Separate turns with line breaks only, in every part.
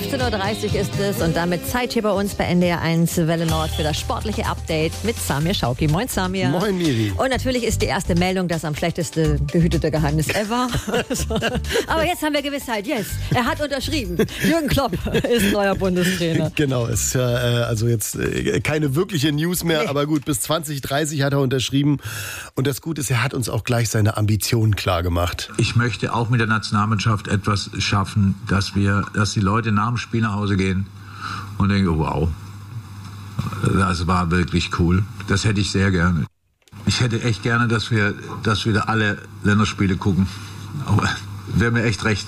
15.30 Uhr ist es und damit Zeit hier bei uns bei NDR 1 Welle Nord für das sportliche Update mit Samir Schauki. Moin Samir.
Moin Miri.
Und natürlich ist die erste Meldung das am schlechteste gehütete Geheimnis ever. Aber jetzt haben wir Gewissheit, yes, er hat unterschrieben. Jürgen Klopp ist neuer Bundestrainer.
Genau, es ist ja also jetzt keine wirkliche News mehr, aber gut, bis 2030 hat er unterschrieben. Und das Gute ist, er hat uns auch gleich seine Ambitionen klar gemacht.
Ich möchte auch mit der Nationalmannschaft etwas schaffen, dass die Leute nach dem Spiel nach Hause gehen und denken, wow, das war wirklich cool. Das hätte ich sehr gerne. Ich hätte echt gerne, dass wir da alle Länderspiele gucken. Aber wäre mir echt recht.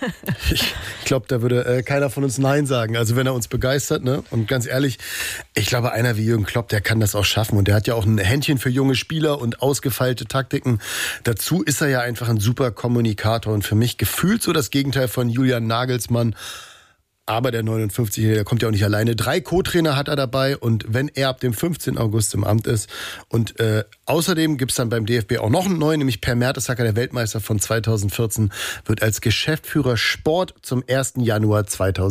Ich glaube, da würde keiner von uns Nein sagen. Also wenn er uns begeistert, ne? Und ganz ehrlich, ich glaube, einer wie Jürgen Klopp, der kann das auch schaffen. Und der hat ja auch ein Händchen für junge Spieler und ausgefeilte Taktiken. Dazu ist er ja einfach ein super Kommunikator und für mich gefühlt so das Gegenteil von Julian Nagelsmann. Aber der 59-Jährige, der kommt ja auch nicht alleine. 3 Co-Trainer hat er dabei und wenn er ab dem 15. August im Amt ist. Und außerdem gibt es dann beim DFB auch noch einen neuen, nämlich Per Mertesacker, der Weltmeister von 2014, wird als Geschäftsführer Sport zum 1. Januar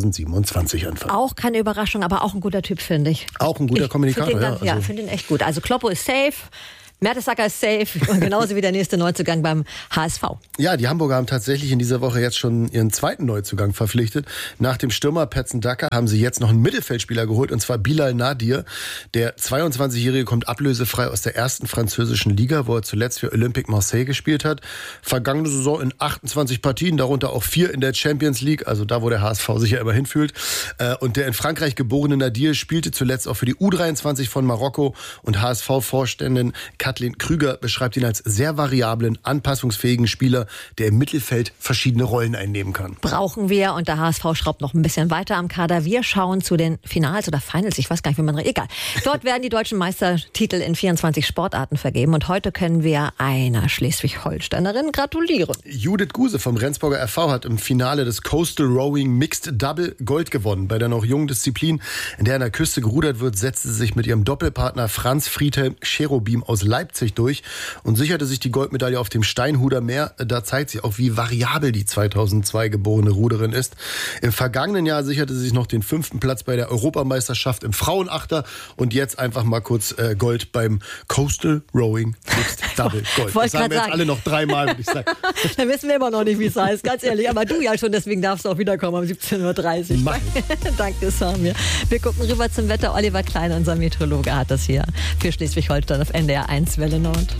2027 anfangen.
Auch keine Überraschung, aber auch ein guter Typ, finde ich.
Auch ein guter Kommunikator,
ja. Finde ihn echt gut. Also Kloppo ist safe. Mertesacker ist safe und genauso wie der nächste Neuzugang beim HSV.
Ja, die Hamburger haben tatsächlich in dieser Woche jetzt schon ihren zweiten Neuzugang verpflichtet. Nach dem Stürmer Patson Daka haben sie jetzt noch einen Mittelfeldspieler geholt, und zwar Bilal Nadir. Der 22-Jährige kommt ablösefrei aus der ersten französischen Liga, wo er zuletzt für Olympique Marseille gespielt hat. Vergangene Saison in 28 Partien, darunter auch 4 in der Champions League, also da, wo der HSV sich ja immer hinfühlt. Und der in Frankreich geborene Nadir spielte zuletzt auch für die U23 von Marokko, und HSV-Vorständin Kathleen Krüger beschreibt ihn als sehr variablen, anpassungsfähigen Spieler, der im Mittelfeld verschiedene Rollen einnehmen kann.
Brauchen wir, und der HSV schraubt noch ein bisschen weiter am Kader. Wir schauen zu den Finals oder Finals, ich weiß gar nicht, wie man egal. Dort werden die deutschen Meistertitel in 24 Sportarten vergeben und heute können wir einer Schleswig-Holsteinerin gratulieren.
Judith Guse vom Rendsburger RV hat im Finale des Coastal Rowing Mixed Double Gold gewonnen. Bei der noch jungen Disziplin, in der an der Küste gerudert wird, setzte sie sich mit ihrem Doppelpartner Franz Friedhelm Cherubim aus Leipzig durch und sicherte sich die Goldmedaille auf dem Steinhuder Meer. Da zeigt sie auch, wie variabel die 2002 geborene Ruderin ist. Im vergangenen Jahr sicherte sie sich noch den 5. Platz bei der Europameisterschaft im Frauenachter und jetzt einfach mal kurz Gold beim Coastal Rowing Mixed Double Gold. Das sagen wir jetzt alle noch 3-mal, würde ich sagen.
Dann wissen wir immer noch nicht, wie es heißt, ganz ehrlich. Aber du ja schon, deswegen darfst du auch wiederkommen um 17.30 Uhr. Danke, Samir. Wir gucken rüber zum Wetter. Oliver Klein, unser Meteorologe, hat das hier für Schleswig-Holstein auf NDR 1 Welle Nord.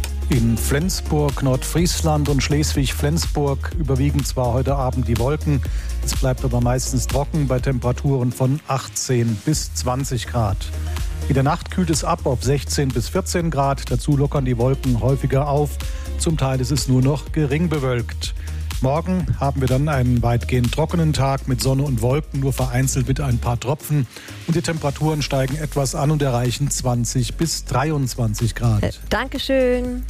In Flensburg, Nordfriesland und Schleswig-Flensburg überwiegen zwar heute Abend die Wolken, es bleibt aber meistens trocken bei Temperaturen von 18 bis 20 Grad. In der Nacht kühlt es ab auf 16 bis 14 Grad, dazu lockern die Wolken häufiger auf, zum Teil ist es nur noch gering bewölkt. Morgen haben wir dann einen weitgehend trockenen Tag mit Sonne und Wolken, nur vereinzelt mit ein paar Tropfen. Und die Temperaturen steigen etwas an und erreichen 20 bis 23 Grad.
Dankeschön.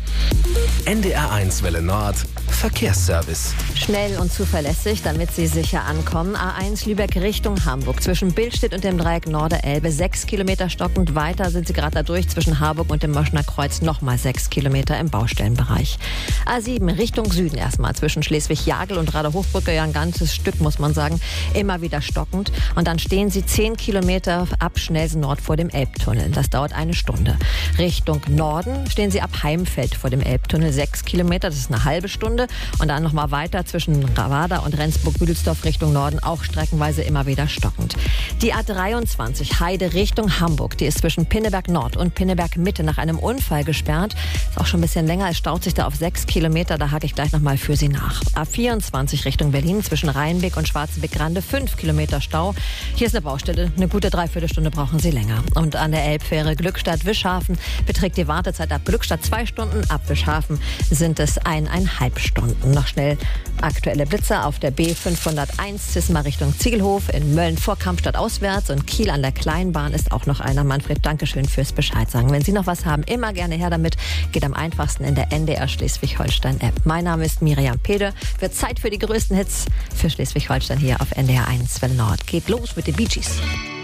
NDR 1 Welle Nord Verkehrsservice.
Schnell und zuverlässig, damit Sie sicher ankommen. A1 Lübeck Richtung Hamburg. Zwischen Billstedt und dem Dreieck Norderelbe 6 Kilometer stockend. Weiter sind Sie gerade da durch. Zwischen Harburg und dem Moschner Kreuz nochmal 6 Kilometer im Baustellenbereich. A7 Richtung Süden erstmal. Zwischen Schleswig-Jagel und Rader-Hochbrücke, ja ein ganzes Stück, muss man sagen. Immer wieder stockend. Und dann stehen Sie 10 Kilometer ab Schnelsen Nord vor dem Elbtunnel. Das dauert eine Stunde. Richtung Norden stehen Sie ab Heimfeld vor dem Elbtunnel 6 Kilometer. Das ist eine halbe Stunde. Und dann nochmal weiter zwischen Ravada und Rendsburg-Büdelsdorf Richtung Norden, auch streckenweise immer wieder stockend. Die A23 Heide Richtung Hamburg, die ist zwischen Pinneberg Nord und Pinneberg Mitte nach einem Unfall gesperrt. Ist auch schon ein bisschen länger, es staut sich da auf 6 Kilometer, da hake ich gleich nochmal für Sie nach. A24 Richtung Berlin zwischen Rheinbeck und Schwarzenbeck-Grande 5 Kilometer Stau. Hier ist eine Baustelle, eine gute Dreiviertelstunde brauchen Sie länger. Und an der Elbfähre Glückstadt-Wischhafen beträgt die Wartezeit ab Glückstadt 2 Stunden, ab Wischhafen sind es 1,5 Stunden. Noch schnell aktuelle Blitzer auf der B501 Cisma Richtung Ziegelhof, in Mölln vor Kampstadt auswärts und Kiel an der Kleinbahn ist auch noch einer. Manfred, Dankeschön fürs Bescheid sagen. Wenn Sie noch was haben, immer gerne her damit. Geht am einfachsten in der NDR Schleswig-Holstein-App. Mein Name ist Miriam Pede. Wird Zeit für die größten Hits für Schleswig-Holstein hier auf NDR 1 Welle Nord. Geht los mit den Bee Gees.